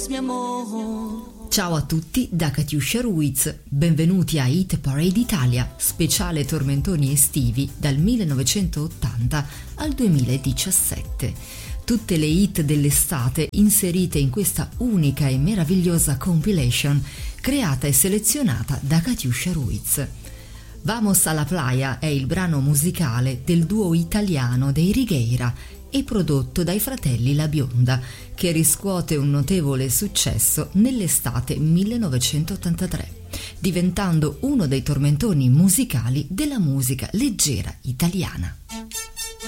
es mi amor. Ciao a tutti da Katiuscia Ruiz, benvenuti a Hit Parade Italia, speciale tormentoni estivi dal 1980 al 2017. Tutte le hit dell'estate inserite in questa unica e meravigliosa compilation creata e selezionata da Katiuscia Ruiz. Vamos a la playa è il brano musicale del duo italiano dei Righeira e prodotto dai fratelli La Bionda, che riscuote un notevole successo nell'estate 1983, diventando uno dei tormentoni musicali della musica leggera italiana.